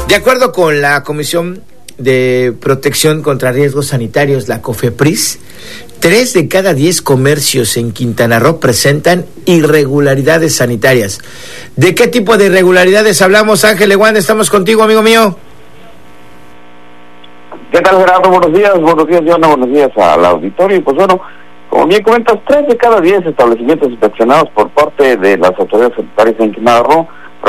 De acuerdo con la Comisión de Protección contra Riesgos Sanitarios, la COFEPRIS, 3 de cada 10 comercios en Quintana Roo presentan irregularidades sanitarias. ¿De qué tipo de irregularidades hablamos, Ángel Leguán? Estamos contigo, amigo mío. ¿Qué tal, Gerardo? Buenos días, Diana, buenos días al auditorio. Y pues bueno, como bien comentas, 3 de cada 10 establecimientos inspeccionados por parte de las autoridades sanitarias en Quintana Roo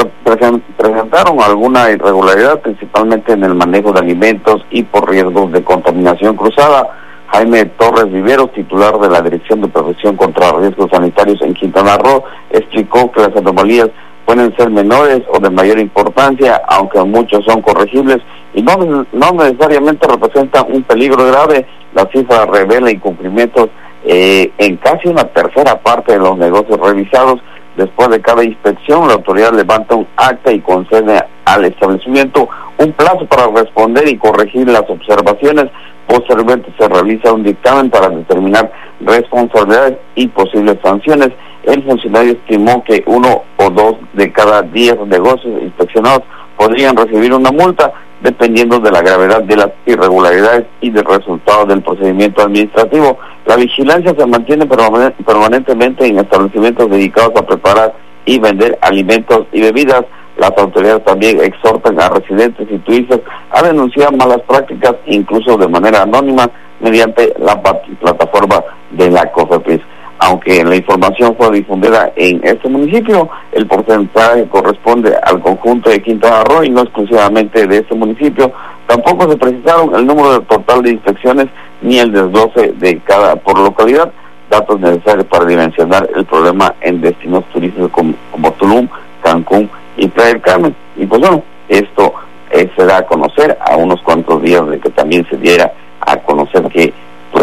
presentaron alguna irregularidad, principalmente en el manejo de alimentos y por riesgos de contaminación cruzada. Jaime Torres Viveros, titular de la Dirección de Protección contra Riesgos Sanitarios en Quintana Roo, explicó que las anomalías pueden ser menores o de mayor importancia, aunque muchos son corregibles y no necesariamente representan un peligro grave. La cifra revela incumplimientos en casi una tercera parte de los negocios revisados. Después de cada inspección, la autoridad levanta un acta y concede al establecimiento un plazo para responder y corregir las observaciones. Posteriormente se realiza un dictamen para determinar responsabilidades y posibles sanciones. El funcionario estimó que 1 o 2 de cada 10 negocios inspeccionados podrían recibir una multa, dependiendo de la gravedad de las irregularidades y del resultado del procedimiento administrativo. La vigilancia se mantiene permanentemente en establecimientos dedicados a preparar y vender alimentos y bebidas. Las autoridades también exhortan a residentes y turistas a denunciar malas prácticas, incluso de manera anónima, mediante la plataforma de la COFEPRIS. Aunque la información fue difundida en este municipio, el porcentaje corresponde al conjunto de Quintana Roo y no exclusivamente de este municipio. Tampoco se precisaron el número total de inspecciones ni el desglose de cada por localidad, datos necesarios para dimensionar el problema en destinos turísticos como Tulum, Cancún y Playa del Carmen. Y pues bueno, esto se da a conocer a unos cuantos días de que también se diera a conocer que pues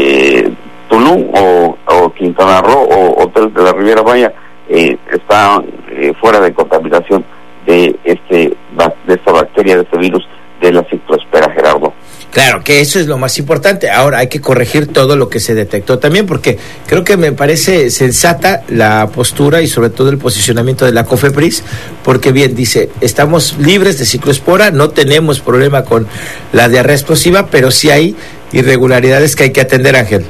Tulum o Quintana Roo o Hotel de la Riviera Maya está fuera de contaminación de esta bacteria, de este virus de la Ciclospora, Gerardo. Claro, que eso es lo más importante. Ahora hay que corregir todo lo que se detectó también, porque creo que me parece sensata la postura y sobre todo el posicionamiento de la COFEPRIS, porque bien dice, estamos libres de ciclospora, no tenemos problema con la diarrea explosiva, pero sí hay irregularidades que hay que atender, Ángel.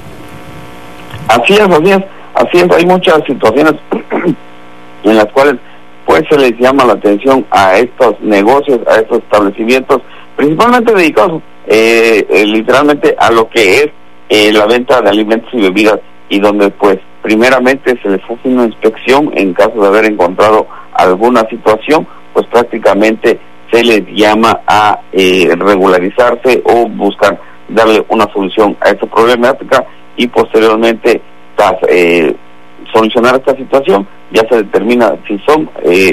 Así es, hay muchas situaciones en las cuales pues se les llama la atención a estos negocios, a estos establecimientos, principalmente dedicados literalmente a lo que es la venta de alimentos y bebidas, y donde pues primeramente se les hace una inspección. En caso de haber encontrado alguna situación, pues prácticamente se les llama a regularizarse o buscar darle una solución a esta problemática y posteriormente solucionar esta situación. Ya se determina si son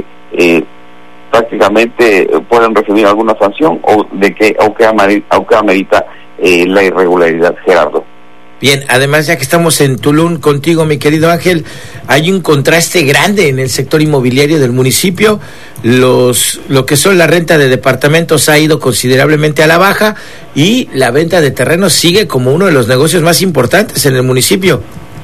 prácticamente pueden recibir alguna sanción o que amerita la irregularidad, Gerardo. Bien, además, ya que estamos en Tulum contigo, mi querido Ángel, hay un contraste grande en el sector inmobiliario del municipio. Lo que son la renta de departamentos ha ido considerablemente a la baja y la venta de terrenos sigue como uno de los negocios más importantes en el municipio.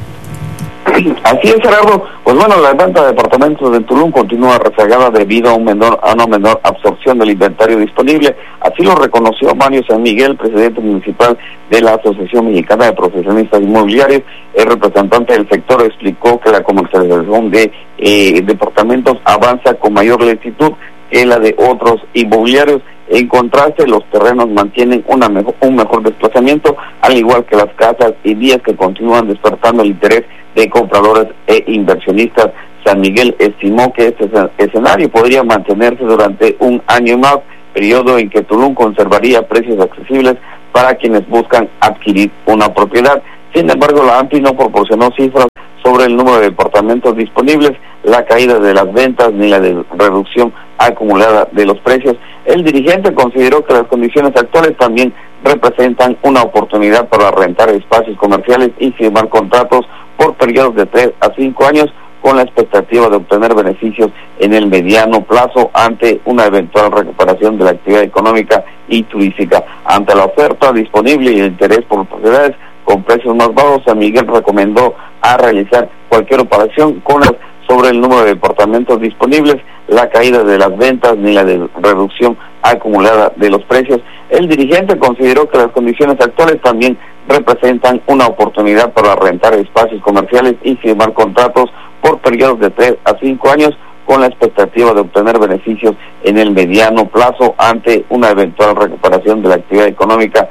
Así es, Gerardo. Pues bueno, la venta de departamentos de Tulum continúa rezagada debido a una menor absorción del inventario disponible. Así lo reconoció Mario San Miguel, presidente municipal de la Asociación Mexicana de Profesionistas Inmobiliarios. El representante del sector explicó que la comercialización de departamentos avanza con mayor lentitud que la de otros inmobiliarios. En contraste, los terrenos mantienen un mejor desplazamiento, al igual que las casas y vías, que continúan despertando el interés de compradores e inversionistas. San Miguel estimó que este escenario podría mantenerse durante un año más, periodo en que Tulum conservaría precios accesibles para quienes buscan adquirir una propiedad. Sin embargo, la AMPI no proporcionó cifras sobre el número de departamentos disponibles, la caída de las ventas ni la reducción acumulada de los precios. El dirigente consideró que las condiciones actuales también representan una oportunidad para rentar espacios comerciales y firmar contratos por periodos de 3 a 5 años, con la expectativa de obtener beneficios en el mediano plazo ante una eventual recuperación de la actividad económica y turística. Ante la oferta disponible y el interés por propiedades con precios más bajos, San Miguel recomendó a realizar cualquier operación sobre el número de departamentos disponibles, la caída de las ventas ni la reducción acumulada de los precios. El dirigente consideró que las condiciones actuales también representan una oportunidad para rentar espacios comerciales y firmar contratos por periodos de 3 a 5 años con la expectativa de obtener beneficios en el mediano plazo ante una eventual recuperación de la actividad económica